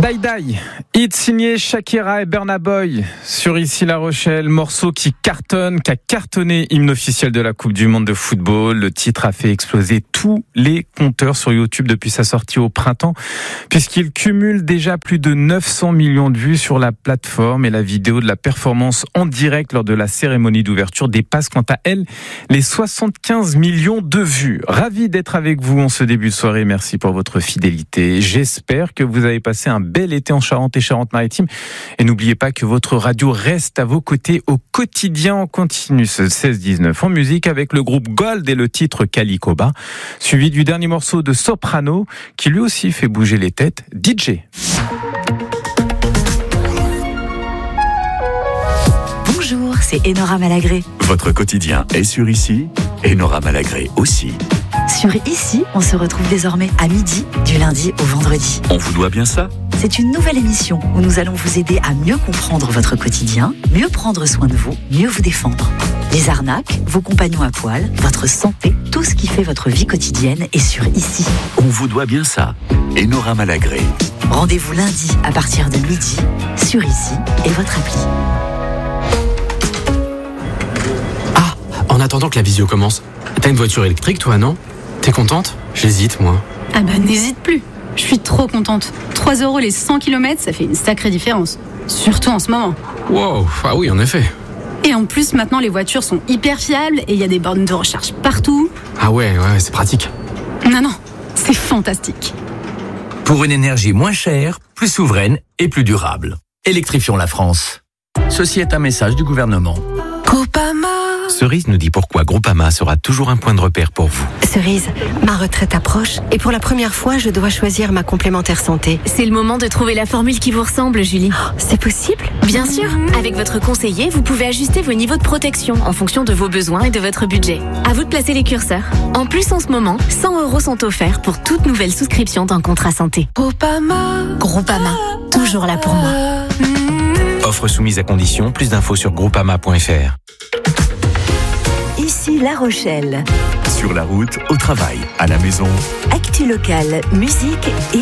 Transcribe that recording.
Die Die, hit signé Shakira et Burna Boy sur Ici La Rochelle, morceau qui cartonne, qui a cartonné, hymne officiel de la Coupe du Monde de football. Le titre a fait exploser tous les compteurs sur YouTube depuis sa sortie au printemps, puisqu'il cumule déjà plus de 900 millions de vues sur la plateforme, et la vidéo de la performance en direct lors de la cérémonie d'ouverture dépasse quant à elle les 75 millions de vues. Ravi d'être avec vous en ce début de soirée, merci pour votre fidélité. J'espère que vous avez passé un bel été en Charente et Charente-Maritime. Et n'oubliez pas que votre radio reste à vos côtés au quotidien. On continue ce 16-19 en musique avec le groupe Gold et le titre Calicoba, suivi du dernier morceau de Soprano qui lui aussi fait bouger les têtes, DJ. Bonjour, c'est Enora Malagré. Votre quotidien est sur Ici, Enora Malagré aussi. Sur Ici, on se retrouve désormais à midi, du lundi au vendredi. On vous doit bien ça ? C'est une nouvelle émission où nous allons vous aider à mieux comprendre votre quotidien, mieux prendre soin de vous, mieux vous défendre. Les arnaques, vos compagnons à poil, votre santé, tout ce qui fait votre vie quotidienne est sur Ici. On vous doit bien ça, Enora Malagré. Rendez-vous lundi à partir de midi sur Ici et votre appli. Ah, en attendant que la visio commence, t'as une voiture électrique toi, non ? T'es contente ? J'hésite, moi. Ah bah n'hésite plus. Je suis trop contente. 3 € les 100 km, ça fait une sacrée différence. Surtout en ce moment. Wow, ah oui, en effet. Et en plus, maintenant, les voitures sont hyper fiables et il y a des bornes de recharge partout. Ah ouais, c'est pratique. Non, c'est fantastique. Pour une énergie moins chère, plus souveraine et plus durable. Électrifions la France. Ceci est un message du gouvernement. Groupama. Cerise nous dit pourquoi Groupama sera toujours un point de repère pour vous. Cerise, ma retraite approche et pour la première fois, je dois choisir ma complémentaire santé. C'est le moment de trouver la formule qui vous ressemble, Julie. Oh, c'est possible ? Bien sûr. Avec votre conseiller, vous pouvez ajuster vos niveaux de protection en fonction de vos besoins et de votre budget. À vous de placer les curseurs. En plus, en ce moment, 100 € sont offerts pour toute nouvelle souscription d'un contrat santé. Groupama. Groupama, toujours là pour moi. Offre soumise à condition, plus d'infos sur groupama.fr. Ici La Rochelle. Sur la route, au travail, à la maison. Actu locale, musique et